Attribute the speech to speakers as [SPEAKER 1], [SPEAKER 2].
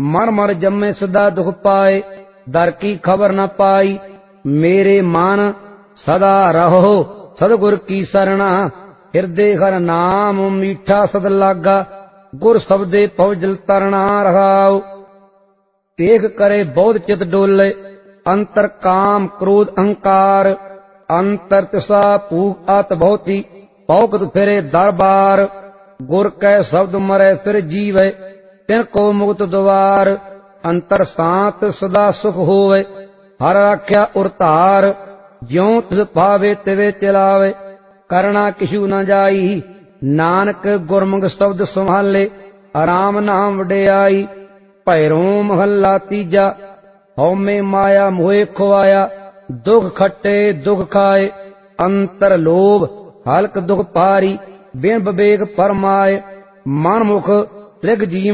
[SPEAKER 1] मर मर जम्मे सदा दुख पाए, दर की खबर न पाई। मेरे मान सदा रहो सदगुर की सरना, हृदय हर नाम मीठा सद लागा। गुर शब्दे पवजल तरना रहाओ। देख करे बहुत चित डोले, अंतर काम क्रोध अहंकार। अंतर तिसा भूख आत बहुती, भौकत फिरे दरबार। गुर कै शब्द मरे फिर जीवे, तिनको मुक्त द्वार। अंतर शांत सदा सुख होवे, हर राख्या उरतार। ज्यों तिस भावे तिवे चलावे, करना किछु न जाई। नानक गुरमुख शब्द संभाले, आराम नाम वडियाई। भैरो महला तीजा, हौमे माया मोहे खुआया। दुख खट्टे दुख खाए, अंतर लोभ हल्क दुख पारी। बिन विवेक फरमाए, मन मुख त्रिग जीव